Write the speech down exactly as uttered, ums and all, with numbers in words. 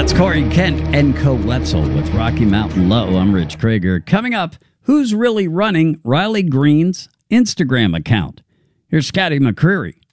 That's Corey Kent and Co. Wetzel with Rocky Mountain Low. I'm Rich Krager. Coming up, who's really running Riley Green's Instagram account? Here's Scotty McCreery.